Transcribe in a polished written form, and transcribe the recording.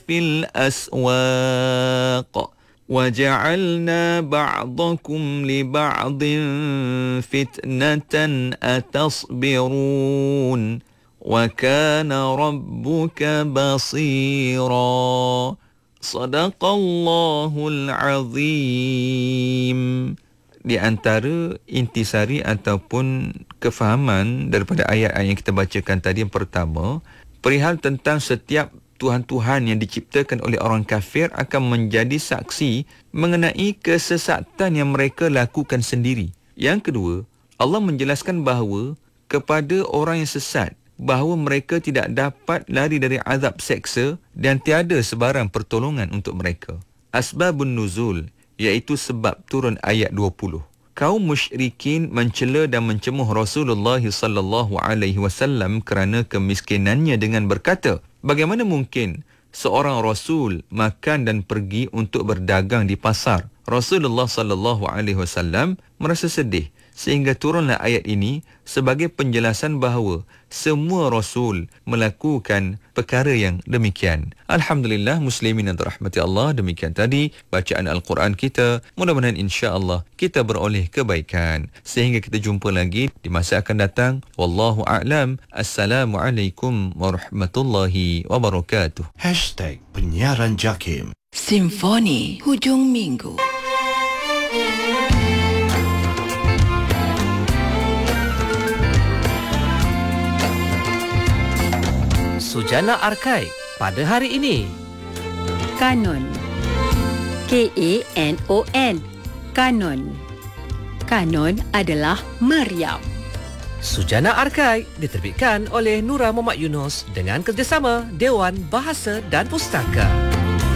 في الأسواق وجعلنا بعضكم لبعض فتنة أتصبرون وكان ربك بصيرا صدق الله العظيم. Di antara intisari ataupun kefahaman daripada ayat-ayat yang kita bacakan tadi, yang pertama, perihal tentang setiap Tuhan-Tuhan yang diciptakan oleh orang kafir akan menjadi saksi mengenai kesesatan yang mereka lakukan sendiri. Yang kedua, Allah menjelaskan bahawa kepada orang yang sesat, bahawa mereka tidak dapat lari dari azab seksa dan tiada sebarang pertolongan untuk mereka. Asbabun nuzul, iaitu sebab turun ayat 20. Kaum musyrikin mencela dan mencemuh Rasulullah sallallahu alaihi wasallam kerana kemiskinannya dengan berkata, bagaimana mungkin seorang rasul makan dan pergi untuk berdagang di pasar? Rasulullah sallallahu alaihi wasallam merasa sedih sehingga turunlah ayat ini sebagai penjelasan bahawa semua rasul melakukan perkara yang demikian. Alhamdulillah, muslimin yang dirahmati Allah, demikian tadi bacaan Al-Quran kita. Mudah-mudahan insya-Allah kita beroleh kebaikan. Sehingga kita jumpa lagi di masa akan datang. Wallahu a'lam. Assalamualaikum warahmatullahi wabarakatuh. #penyiaran JAKIM. Simfoni Hujung Minggu. Sujana Arkai pada hari ini. Kanon. K-A-N-O-N. Kanon. Kanon adalah meriam. Sujana Arkai diterbitkan oleh Nura Muhammad Yunus dengan kerjasama Dewan Bahasa dan Pustaka.